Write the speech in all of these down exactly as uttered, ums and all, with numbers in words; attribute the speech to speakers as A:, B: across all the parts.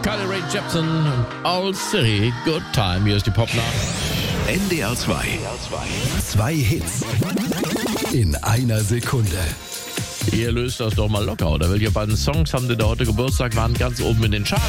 A: Carly Rae Jepsen, Old City, Good Time. Hier ist die Popnacht.
B: N D R zwei. Zwei Hits in einer Sekunde.
A: Ihr löst das doch mal locker, oder? Welche beiden Songs haben denn da heute Geburtstag, waren ganz oben in den Charts?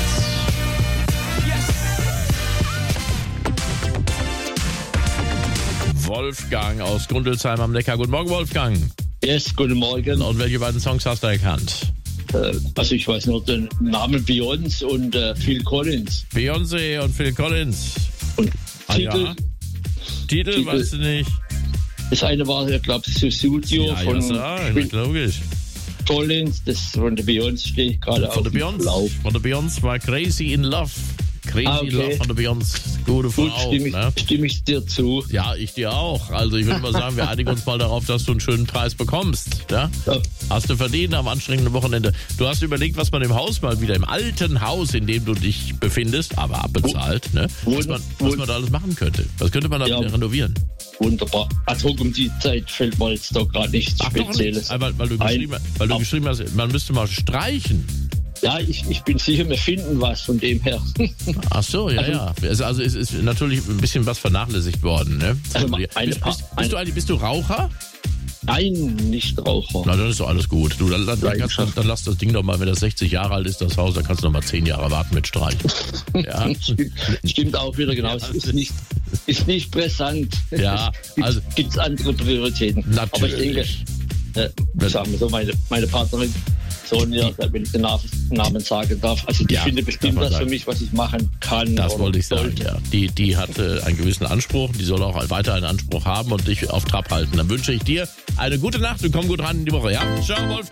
A: Yes! Wolfgang aus Grundelsheim am Neckar. Guten Morgen, Wolfgang.
C: Yes, guten Morgen.
A: Und welche beiden Songs hast du erkannt?
C: Äh, also ich weiß nur den Namen Beyoncé und äh, Phil Collins.
A: Beyoncé und Phil Collins.
C: Und
A: ah,
C: Titel,
A: ja. Titel,
C: Titel,
A: weißt du nicht?
C: Das eine war, ich glaube, Studio
A: ja,
C: von
A: ja, Phil logisch.
C: Collins. Das von der Beyoncé stehe ich gerade auf.
A: Von der Beyoncé. Von der Beyoncé war Crazy in Love. Crazy
C: ah, okay.
A: in Love von der Beyoncé. Gute Frau.
C: Gut, stimme ich,
A: ne?
C: stimme ich dir zu.
A: Ja, ich dir auch. Also ich würde mal sagen, wir einigen uns mal darauf, dass du einen schönen Preis bekommst. Ja?
C: Ja.
A: Hast du verdient am anstrengenden Wochenende. Du hast überlegt, was man im Haus mal wieder, im alten Haus, in dem du dich befindest, aber abbezahlt, ne? was, man, was man da alles machen könnte. Was könnte man da
C: ja.
A: wieder renovieren?
C: Wunderbar. Ad hoc um die Zeit fällt mir jetzt doch gerade nichts
A: Ach,
C: Spezielles.
A: Doch nicht. Weil, weil du, geschrieben, weil du geschrieben hast, man müsste mal streichen.
C: Ja, ich, ich bin sicher, wir finden was von dem her.
A: Ach so, ja,
C: also,
A: ja. Also, also es ist natürlich ein bisschen was vernachlässigt worden, ne?
C: Also
A: Also,
C: eine
A: bist,
C: Pa-
A: bist, bist, du eigentlich, bist du Raucher?
C: Nein, nicht Raucher.
A: Na, dann ist doch alles gut. Du, dann, dann, dann,
C: Nein,
A: kannst, dann, dann lass das Ding doch mal, wenn das sechzig Jahre alt ist, das Haus, dann kannst du noch mal zehn Jahre warten mit Streichen. Ja.
C: stimmt, stimmt auch wieder, genau. Es ist nicht, ist nicht brisant.
A: Ja,
C: Gibt,
A: also-
C: gibt's andere Prioritäten.
A: Natürlich.
C: Aber ich denke, äh, sagen wir so, meine, meine Partnerin Sonja, wenn ich den Namen sagen darf, also die
A: Ja,
C: findet bestimmt
A: darf man
C: was für
A: sagen.
C: mich, was ich machen kann.
A: Das
C: oder
A: wollte ich sagen,
C: sollte.
A: ja. Die, die hat äh, einen gewissen Anspruch, die soll auch weiter einen Anspruch haben und dich auf Trab halten. Dann wünsche ich dir eine gute Nacht und komm gut ran in die Woche, ja? Ciao, Wolfgang.